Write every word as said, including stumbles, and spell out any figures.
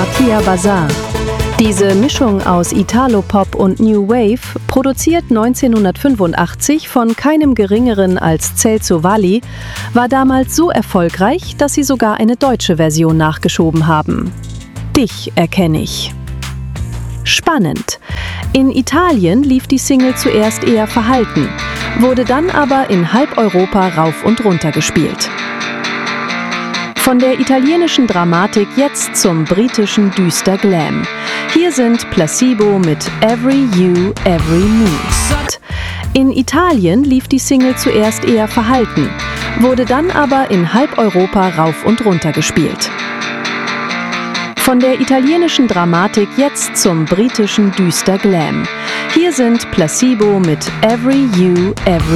Mattia Bazar. Diese Mischung aus Italo-Pop und New Wave, produziert neunzehnhundertfünfundachtzig von keinem Geringeren als Celso Valli, war damals so erfolgreich, dass sie sogar eine deutsche Version nachgeschoben haben. Dich erkenne ich. Spannend. In Italien lief die Single zuerst eher verhalten, wurde dann aber in halb Europa rauf und runter gespielt. Von der italienischen Dramatik jetzt zum britischen düster Glam. Hier sind Placebo mit Every You, Every Me. In Italien lief die Single zuerst eher verhalten, wurde dann aber in halb Europa rauf und runter gespielt. Von der italienischen Dramatik jetzt zum britischen düster Glam. Hier sind Placebo mit Every You, Every